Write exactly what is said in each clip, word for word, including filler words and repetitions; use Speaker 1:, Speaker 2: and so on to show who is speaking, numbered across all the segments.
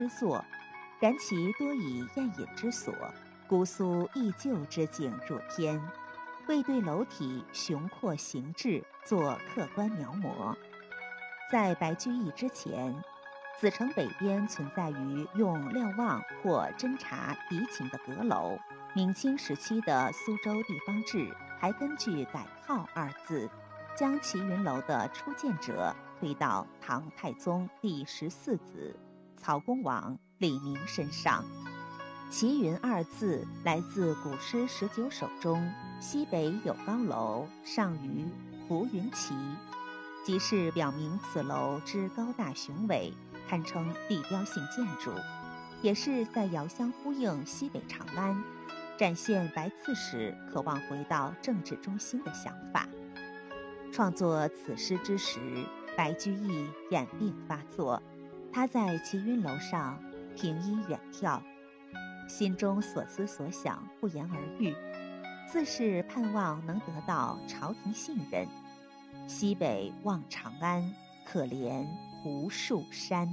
Speaker 1: 之作，然其多以宴饮之所、姑苏忆旧之景入篇，未对楼体雄阔形制做客观描摹。在白居易之前，子城北边存在于用瞭望或侦察敌情的阁楼。明清时期的苏州地方志还根据改号二字，将齐云楼的初建者推到唐太宗第十四子曹公王李明身上。齐云二字来自古诗十九首中西北有高楼，上于浮云齐，即是表明此楼之高大雄伟，堪称地标性建筑，也是在遥相呼应西北长安，展现白刺史渴望回到政治中心的想法。创作此诗之时，白居易眼病发作，他在齐云楼上凭依远眺，心中所思所想不言而喻，自是盼望能得到朝廷信任。西北望长安，可怜无数山。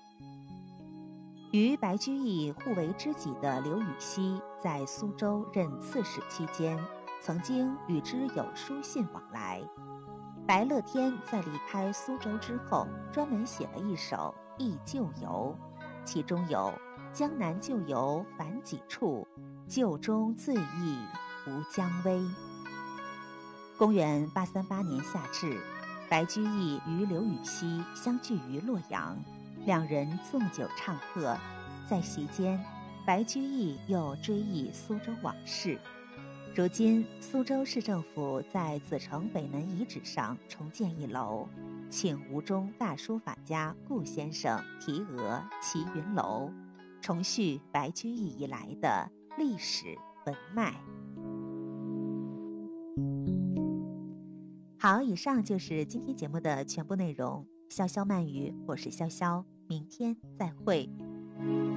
Speaker 1: 与白居易互为知己的刘禹锡在苏州任刺史期间，曾经与之有书信往来。白乐天在离开苏州之后，专门写了一首《忆旧游》，其中有江南旧游凡几处，旧中最忆吴江威。公元八三八年夏至，白居易与刘禹锡相聚于洛阳，两人纵酒唱和，在席间，白居易又追忆苏州往事。如今，苏州市政府在子城北门遗址上重建一楼，请吴中大书法家顾先生题额齐云楼，重续白居易以来的历史文脉。好，以上就是今天节目的全部内容。潇潇慢语，我是潇潇，明天再会。